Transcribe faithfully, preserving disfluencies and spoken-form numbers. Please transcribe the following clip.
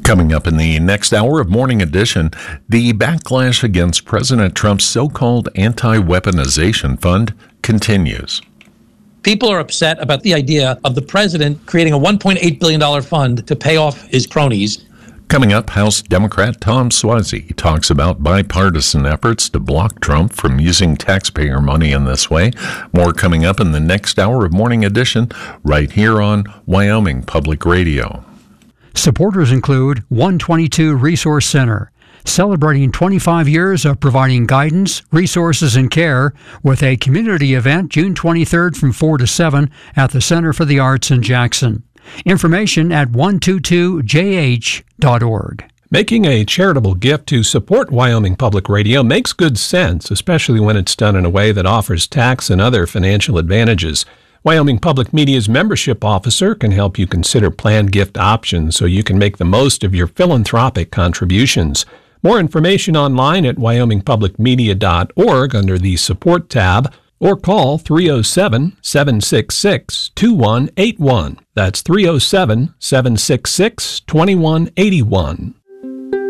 Coming up in the next hour of Morning Edition, the backlash against President Trump's so-called anti-weaponization fund continues. People are upset about the idea of the president creating a one point eight billion dollars fund to pay off his cronies. Coming up, House Democrat Tom Suozzi talks about bipartisan efforts to block Trump from using taxpayer money in this way. More coming up in the next hour of Morning Edition, right here on Wyoming Public Radio. Supporters include one twenty-two Resource Center, celebrating twenty-five years of providing guidance, resources, and care with a community event June twenty-third from four to seven at the Center for the Arts in Jackson. Information at one twenty-two j h dot org. Making a charitable gift to support Wyoming Public Radio makes good sense, especially when it's done in a way that offers tax and other financial advantages. Wyoming Public Media's membership officer can help you consider planned gift options so you can make the most of your philanthropic contributions. More information online at wyoming public media dot org under the Support tab, or call three oh seven, seven six six, two one eight one. That's three oh seven, seven six six, two one eight one.